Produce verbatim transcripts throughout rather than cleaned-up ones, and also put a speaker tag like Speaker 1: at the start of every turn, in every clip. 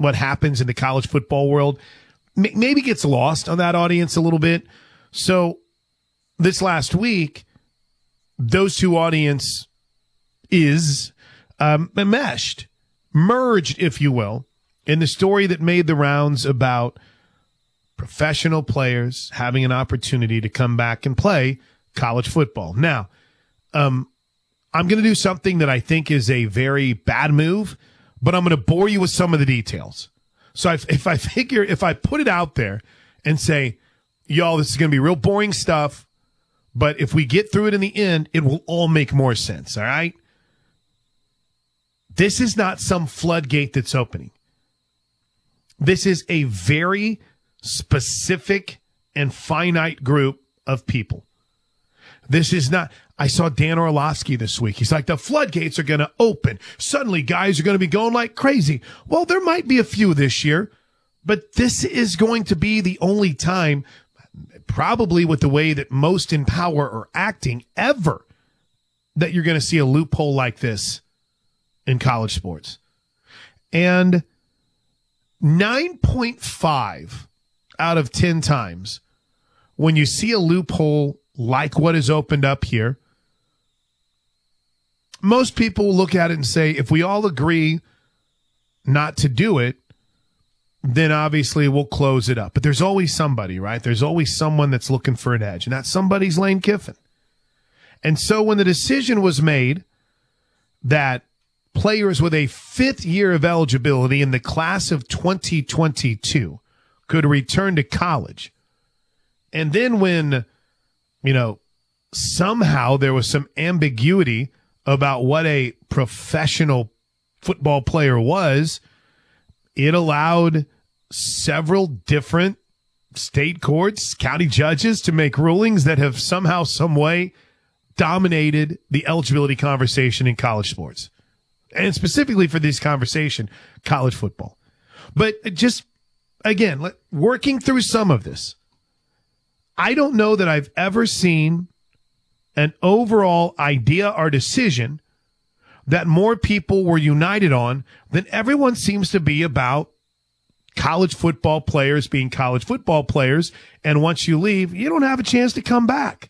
Speaker 1: what happens in the college football world maybe gets lost on that audience a little bit. So this last week, those two audience is um, meshed, merged, if you will, in the story that made the rounds about professional players having an opportunity to come back and play college football. Now, um, I'm going to do something that I think is a very bad move, but I'm going to bore you with some of the details. So if, if I figure, if I put it out there and say, y'all, this is going to be real boring stuff, but if we get through it in the end, it will all make more sense, all right? This is not some floodgate that's opening. This is a very specific and finite group of people. This is not, I saw Dan Orlovsky this week. He's like, the floodgates are going to open. Suddenly guys are going to be going like crazy. Well, there might be a few this year, but this is going to be the only time, probably with the way that most in power are acting ever, that you're going to see a loophole like this in college sports. And nine point five out of ten times when you see a loophole like what is opened up here, most people will look at it and say, if we all agree not to do it, then obviously we'll close it up. But there's always somebody, right? There's always someone that's looking for an edge, and that somebody's Lane Kiffin. And so when the decision was made that players with a fifth year of eligibility in the class of twenty twenty-two could return to college, and then when, you know, somehow there was some ambiguity about what a professional football player was, it allowed several different state courts, county judges to make rulings that have somehow, some way dominated the eligibility conversation in college sports. And specifically for this conversation, college football. But just, again, let, working through some of this, I don't know that I've ever seen an overall idea or decision that more people were united on than everyone seems to be about college football players being college football players. And once you leave, you don't have a chance to come back.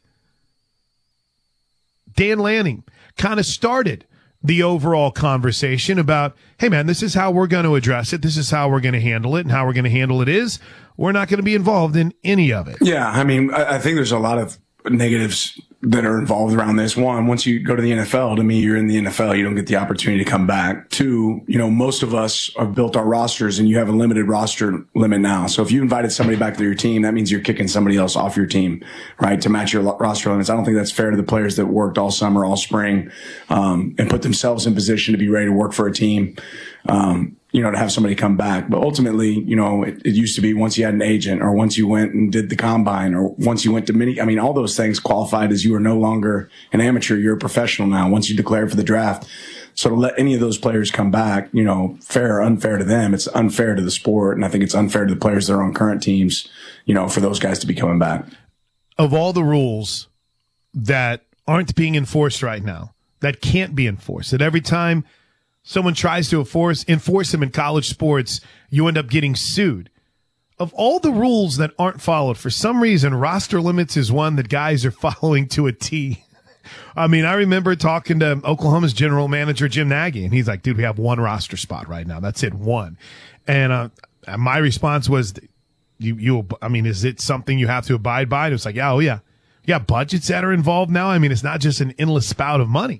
Speaker 1: Dan Lanning kind of started the overall conversation about, hey, man, this is how we're going to address it. This is how we're going to handle it. And how we're going to handle it is we're not going to be involved in any of it.
Speaker 2: Yeah, I mean, I think there's a lot of negatives that are involved around this. One, once you go to the N F L, to me, you're in the N F L. You don't get the opportunity to come back. Two, you know, most of us have built our rosters and you have a limited roster limit now. So if you invited somebody back to your team, that means you're kicking somebody else off your team, right, to match your roster limits. I don't think that's fair to the players that worked all summer, all spring, um, and put themselves in position to be ready to work for a team. Um, you know, to have somebody come back. But ultimately, you know, it, it used to be once you had an agent or once you went and did the combine or once you went to mini, I mean, all those things qualified as you are no longer an amateur. You're a professional now once you declared for the draft. So to let any of those players come back, you know, fair or unfair to them, it's unfair to the sport. And I think it's unfair to the players that are on current teams, you know, for those guys to be coming back.
Speaker 1: Of all the rules that aren't being enforced right now, that can't be enforced, that every time someone tries to enforce, enforce them in college sports, you end up getting sued. Of all the rules that aren't followed, for some reason, roster limits is one that guys are following to a T. I mean, I remember talking to Oklahoma's general manager, Jim Nagy, and he's like, dude, we have one roster spot right now. That's it, one. And uh, my response was, you, you, I mean, is it something you have to abide by? And it was like, yeah, oh, yeah. You got budgets that are involved now. I mean, it's not just an endless spout of money.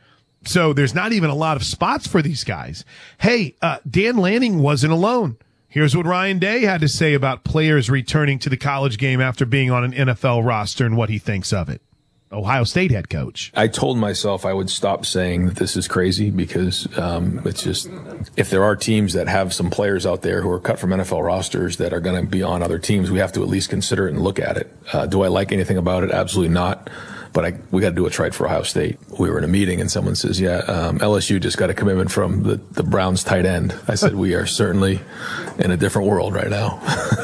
Speaker 1: So there's not even a lot of spots for these guys. Hey, uh, Dan Lanning wasn't alone. Here's what Ryan Day had to say about players returning to the college game after being on an N F L roster and what he thinks of it. Ohio State head coach.
Speaker 3: I told myself I would stop saying that this is crazy because um, it's just, if there are teams that have some players out there who are cut from N F L rosters that are going to be on other teams, we have to at least consider it and look at it. Uh, do I like anything about it? Absolutely not. But I, we got to do what's right for Ohio State. We were in a meeting and someone says, yeah, um, L S U just got a commitment from the, the Browns tight end. I said, we are certainly in a different world right now.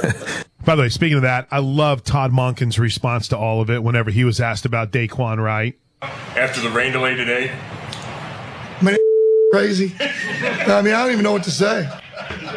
Speaker 1: By the way, speaking of that, I love Todd Monken's response to all of it whenever he was asked about Daquan Wright.
Speaker 4: After the rain delay today?
Speaker 5: I mean, crazy. I mean, I don't even know what to say.